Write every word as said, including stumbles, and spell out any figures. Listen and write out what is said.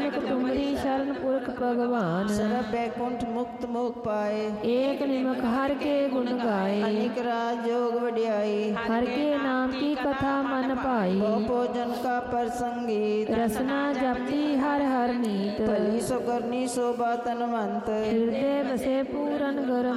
नानक तुमरी शरण पुरख भगवान। सब बैकुंठ मुक्त मोख पाए, एक निमक हर के गुण गाए। अनेक राज जोग वड्याई, हर के नाम की कथा मन पाई। बहु भोजन का प्रसंगीत, रसना जपती हर हर नीत। भली सो करनी शोभा तनवंत, हृदय बसे पूरन गर